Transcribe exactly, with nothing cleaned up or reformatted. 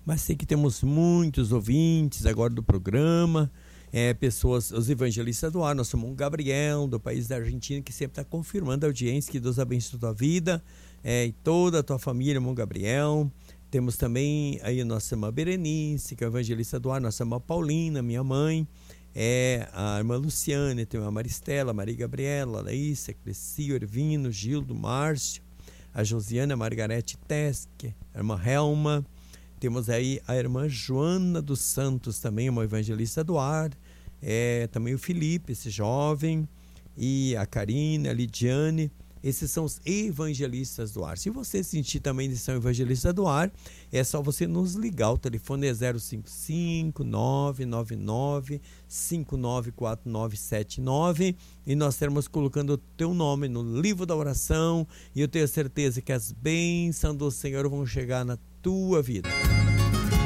Mas sei que temos muitos ouvintes agora do programa, é, pessoas, os evangelistas do ar, nosso irmão Gabriel, do país da Argentina, que sempre está confirmando a audiência. Que Deus abençoe a tua vida, é, e toda a tua família, irmão Gabriel. Temos também aí a nossa irmã Berenice, que é o evangelista do ar, nossa irmã Paulina, minha mãe, é, a irmã Luciane, tem a Maristela, a Maria Gabriela, a Laísa, a Cresci, o Ervino, o Gildo, o Márcio, a Josiana, a Margarete Tesque, a irmã Helma. Temos aí a irmã Joana dos Santos, também uma evangelista do ar, é, também o Felipe, esse jovem, e a Karina, a Lidiane. Esses são os evangelistas do ar. Se você sentir também que são evangelistas do ar, é só você nos ligar. O telefone é zero cinco cinco, nove nove nove, cinco nove quatro nove sete nove e nós estaremos colocando o teu nome no livro da oração, e eu tenho certeza que as bênçãos do Senhor vão chegar na tua vida.